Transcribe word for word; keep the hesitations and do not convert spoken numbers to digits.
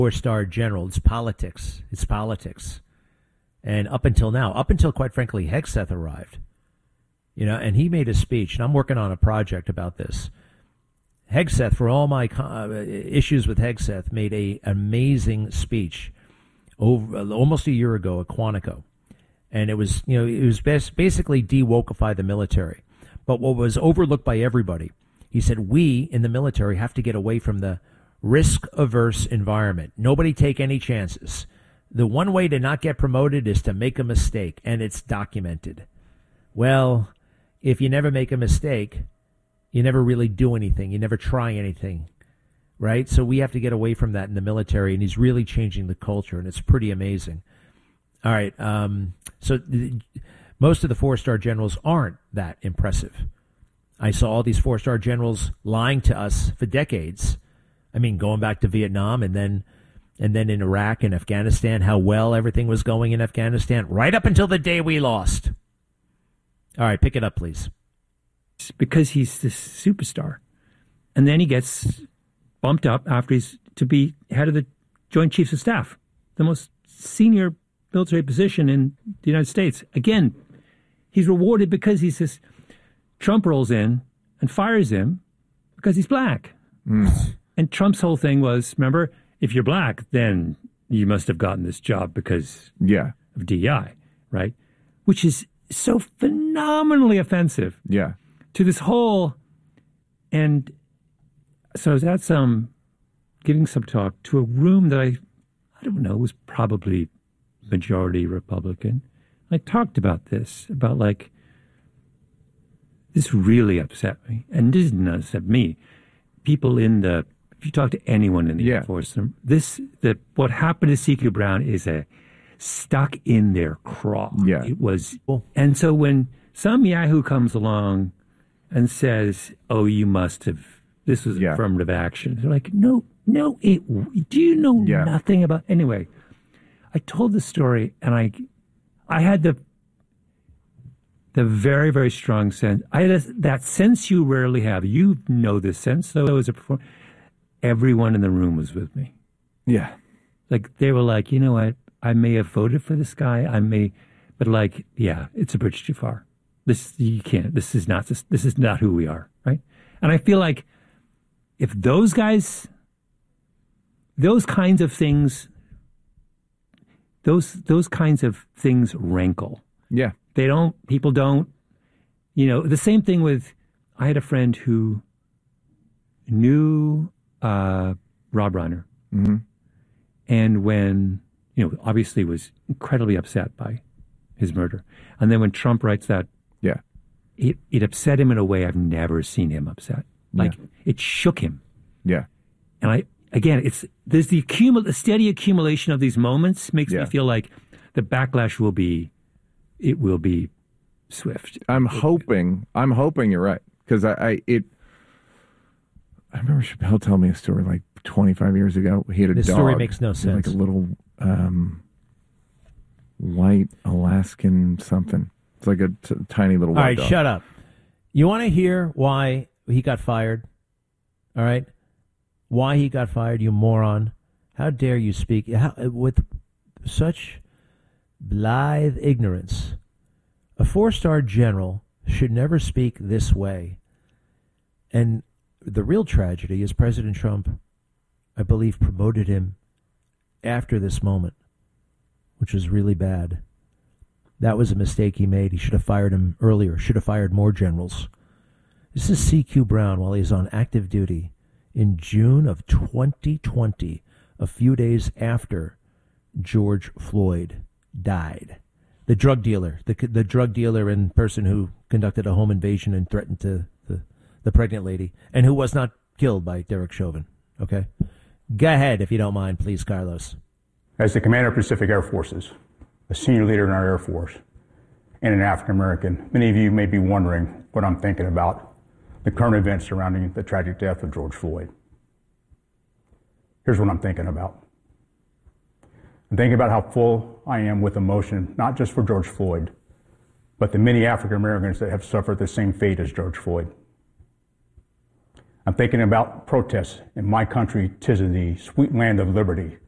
Four-star general. It's politics. It's politics. And up until now, up until, quite frankly, Hegseth arrived, you know, and he made a speech, and I'm working on a project about this. Hegseth, for all my uh, issues with Hegseth, made a amazing speech over almost a year ago at Quantico. And it was, you know, it was best, basically de-wokify the military. But what was overlooked by everybody, he said, we in the military have to get away from the risk-averse environment. Nobody take any chances. The one way to not get promoted is to make a mistake, and it's documented. Well, if you never make a mistake, you never really do anything. You never try anything, right? So we have to get away from that in the military, and he's really changing the culture, and it's pretty amazing. All right, um, so th- most of the four-star generals aren't that impressive. I saw all these four-star generals lying to us for decades. I mean, going back to Vietnam and then and then in Iraq and Afghanistan, how well everything was going in Afghanistan, right up until the day we lost. All right, pick it up, please. Because he's this superstar. And then he gets bumped up after he's to be head of the Joint Chiefs of Staff, the most senior military position in the United States. Again, he's rewarded because he's this. Trump rolls in and fires him because he's black. Mm. And Trump's whole thing was, remember, if you're black, then you must have gotten this job because yeah. of D E I, right? Which is so phenomenally offensive. Yeah. To this whole, and so I was at some, giving some talk to a room that I, I don't know, was probably majority Republican. I talked about this, about like, this really upset me. And this didn't upset me. People in the, if you talk to anyone in the yeah. Air Force, this, the, what happened to C Q Brown is a stuck in their craw. Yeah. It was, and so when some Yahoo comes along and says, oh, you must have, this was yeah. affirmative action. They're like, no, no, it, do you know yeah. nothing about, anyway, I told the story and I, I had the, the very, very strong sense. I had a, that sense you rarely have. You know this sense. So as a performer, everyone in the room was with me. Yeah. Like they were like, you know what? I may have voted for this guy. I may, but like, yeah, it's a bridge too far. This, you can't, this is not, this, this is not who we are. Right. And I feel like if those guys, those kinds of things, those, those kinds of things rankle. Yeah. They don't, people don't, you know, the same thing with, I had a friend who knew uh, Rob Reiner. Mm-hmm. And when, you know, obviously was incredibly upset by his murder. And then when Trump writes that, yeah, it, it upset him in a way I've never seen him upset. Like, yeah. It shook him. Yeah. And I, again, it's, there's the accumul- the steady accumulation of these moments makes yeah. me feel like the backlash will be, it will be swift. I'm hoping, I'm hoping you're right. Because I, I, it, I remember Chappelle telling me a story like twenty-five years ago. He had a this dog. This story makes no sense. Like a little um, white Alaskan something. It's like a t- tiny little white All right, dog. Shut up. You want to hear why he got fired? All right? Why he got fired, you moron. How dare you speak How, with such blithe ignorance. A four-star general should never speak this way. And the real tragedy is President Trump, I believe, promoted him after this moment, which was really bad. That was a mistake he made. He should have fired him earlier, should have fired more generals. This is C Q Brown while he's on active duty in June of twenty twenty, a few days after George Floyd died. The drug dealer, the the drug dealer and person who conducted a home invasion and threatened to the, the pregnant lady, and who was not killed by Derek Chauvin. Okay? Go ahead, if you don't mind, please, Carlos. As the commander of Pacific Air Forces, a senior leader in our Air Force, and an African American, many of you may be wondering what I'm thinking about the current events surrounding the tragic death of George Floyd. Here's what I'm thinking about. I'm thinking about how full I am with emotion, not just for George Floyd, but the many African Americans that have suffered the same fate as George Floyd. I'm thinking about protests in my country, 'tis of thee, sweet land of liberty,